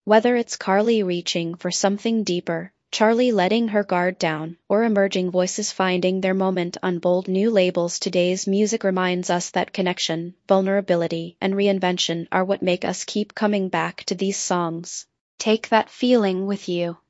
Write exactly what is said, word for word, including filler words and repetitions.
Whether it's Carly reaching for something deeper, Charlie letting her guard down, or emerging voices finding their moment on bold new labels, today's music reminds us that connection, vulnerability, and reinvention are what make us keep coming back to these songs. Take that feeling with you.